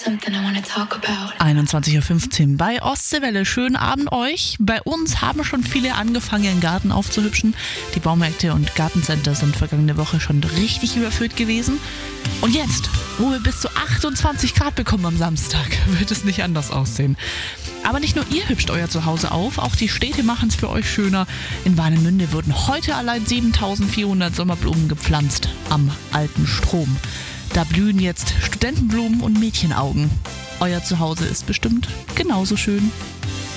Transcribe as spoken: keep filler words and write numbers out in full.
einundzwanzig Uhr fünfzehn bei Ostseewelle. Schönen Abend euch. Bei uns haben schon viele angefangen, ihren Garten aufzuhübschen. Die Baumärkte und Gartencenter sind vergangene Woche schon richtig überfüllt gewesen. Und jetzt, wo wir bis zu achtundzwanzig Grad bekommen am Samstag, wird es nicht anders aussehen. Aber nicht nur ihr hübscht euer Zuhause auf, auch die Städte machen es für euch schöner. In Warnemünde wurden heute allein siebentausendvierhundert Sommerblumen gepflanzt am alten Strom. Da blühen jetzt Studentenblumen und Mädchenaugen. Euer Zuhause ist bestimmt genauso schön.